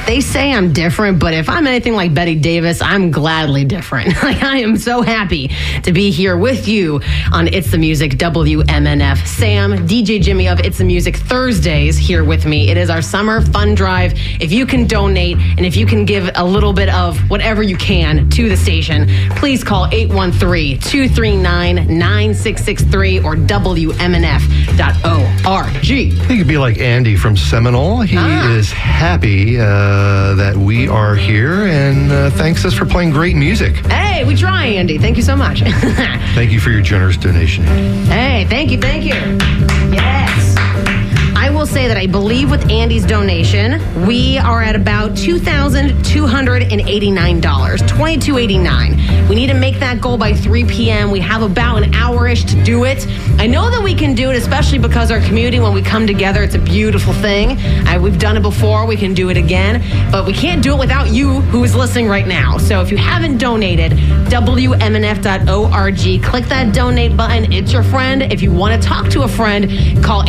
They say I'm different, but if I'm anything like Betty Davis, I'm gladly different. Like, I am so happy to be here with you on It's the Music WMNF. Sam, DJ Jimmy of It's the Music Thursdays here with me. It is our summer fun drive. If you can donate and if you can give a little bit of whatever you can to the station, please call 813-239-9663 or WMNF.org. He could be like Andy from Seminole. He is happy that we are here and thanks us for playing great music. Hey, we try, Andy. Thank you so much. Thank you for your generous donation. Hey, thank you. Yes. I will say that I believe with Andy's donation, we are at about $2,289, $22.89. We need to make that goal by 3 p.m. We have about an hour-ish to do it. I know that we can do it, especially because our community, when we come together, it's a beautiful thing. We've done it before. We can do it again. But we can't do it without you who is listening right now. So if you haven't donated, WMNF.org. Click that donate button. It's your friend. If you want to talk to a friend, call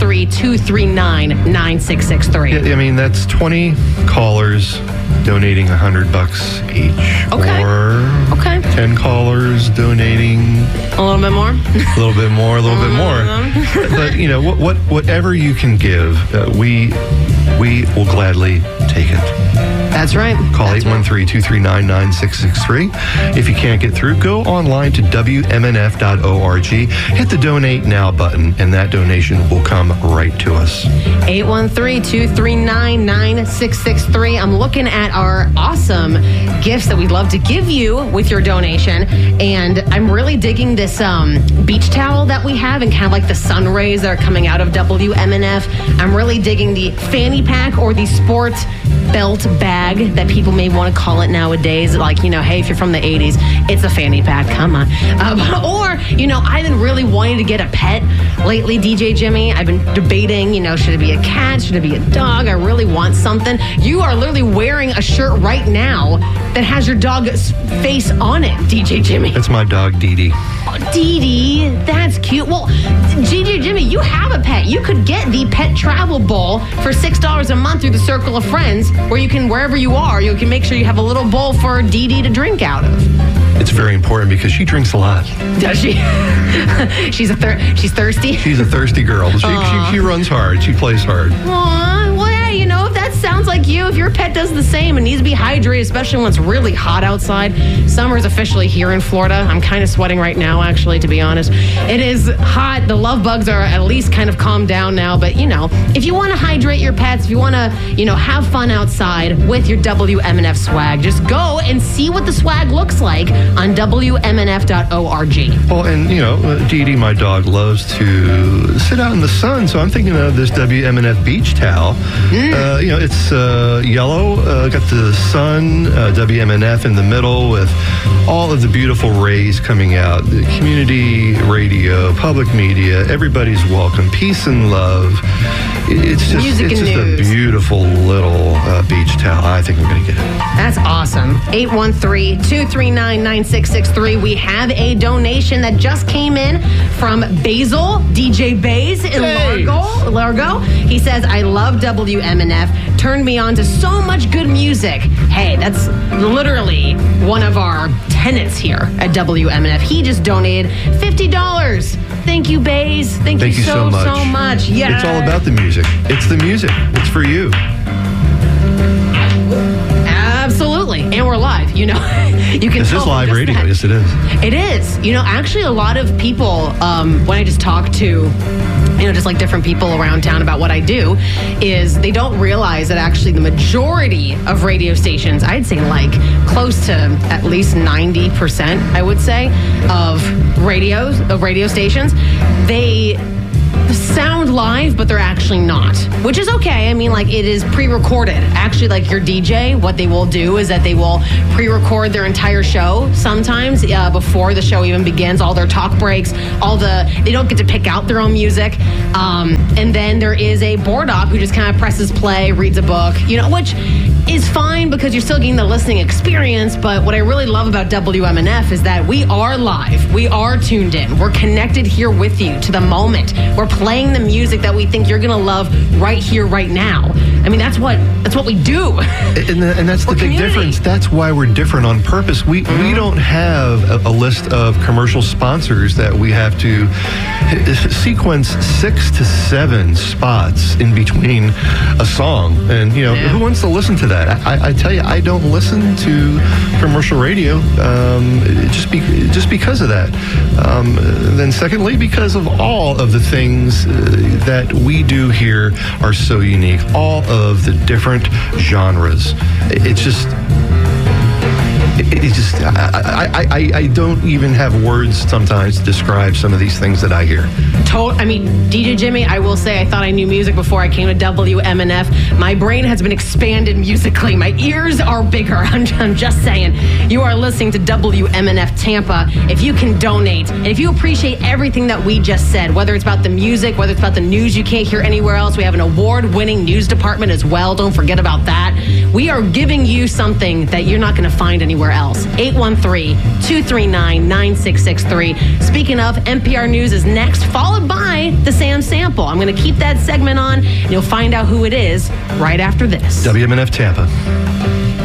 813-239-9663. Yeah, I mean, that's 20 callers donating $100 each. Okay. Or 10 callers donating a little bit more. A little bit more. But you know, whatever you can give, we will gladly take it. That's right. Call 813-239-9663. If you can't get through, go online to WMNF.org. Hit the Donate Now button, and that donation will come right to us. 813-239-9663. I'm looking at our awesome gifts that we'd love to give you with your donation, and I'm really digging this beach towel that we have and kind of like the sun rays that are coming out of WMNF. I'm really digging the fanny pack or the sport belt bag that people may want to call it nowadays. Like, you know, hey, if you're from the 80s, it's a fanny pack. Come on. Or, you know, I've been really wanting to get a pet lately, DJ Jimmy. I've been debating, you know, should it be a cat? Should it be a dog? I really want something. You are literally wearing a shirt right now that has your dog's face on it, DJ Jimmy. That's my dog, Dee Dee. Oh, Dee Dee, that's cute. Well, DJ Jimmy, you have a pet. You could get the Pet Travel Bowl for $6 a month through the Circle of Friends, where you can, wherever you are, you can make sure you have a little bowl for Dee Dee to drink out of. It's very important because she drinks a lot. Does she? She's thirsty? She's a thirsty girl. She runs hard. She plays hard. Aw, well, yeah, you know, if that sounds like you, if your pet does the same and needs to be hydrated, especially when it's really hot outside. Summer's officially here in Florida. I'm kind of sweating right now, actually, to be honest. It is hot. The love bugs are at least kind of calmed down now. But, you know, if you want to hydrate your pets, if you want to, you know, have fun outside with your WMNF swag, just go and see what the swag looks like on WMNF.org. Well, and, you know, Dee Dee, my dog, loves to sit out in the sun. So I'm thinking of this WMNF beach towel. You know, it's yellow, got the sun, WMNF in the middle with all of the beautiful rays coming out. The community radio, public media, everybody's welcome. Peace and love. It's just a beautiful little beach towel. I think we're going to get it. That's awesome. 813-239-9663. We have a donation that just came in from Basil, DJ Bays in Largo. He says, I love WMNF. Turned me on to so much good music. Hey, that's literally one of our tenants here at WMNF. He just donated $50. Thank you, Bays. Thank you so much. Yeah. It's all about the music. It's the music. It's for you. Absolutely. And we're live, you know. You can. This is live radio. That. Yes, it is. It is. You know, actually, a lot of people, when I just talk to, you know, just like different people around town about what I do, is they don't realize that actually the majority of radio stations, I'd say like close to at least 90%, I would say, of radio stations, they sound live, but they're actually not, which is okay. I mean, like, it is pre-recorded. Actually, like your DJ, what they will do is that they will pre-record their entire show sometimes before the show even begins, all their talk breaks, they don't get to pick out their own music. And then there is a board op who just kind of presses play, reads a book, you know, which is fine because you're still getting the listening experience. But what I really love about WMNF is that we are live. We are tuned in. We're connected here with you to the moment. We're playing the music that we think you're going to love right here, right now. I mean, that's what we do. And that's the big community. difference. That's why we're different on purpose. We don't have a list of commercial sponsors that we have to sequence 6 to 7 spots in between a song. And, who wants to listen to that? I tell you, I don't listen to commercial radio just because of that. Then secondly, because of all of the things that we do here are so unique. All of the different genres. I don't even have words sometimes to describe some of these things that I hear. DJ Jimmy, I will say I thought I knew music before I came to WMNF. My brain has been expanded musically. My ears are bigger. I'm just saying. You are listening to WMNF Tampa. If you can donate, and if you appreciate everything that we just said, whether it's about the music, whether it's about the news you can't hear anywhere else, we have an award-winning news department as well. Don't forget about that. We are giving you something that you're not going to find anywhere else. 813-239-9663. Speaking of, NPR News is next, followed by the Sam Sample. I'm going to keep that segment on, and you'll find out who it is right after this. WMNF Tampa.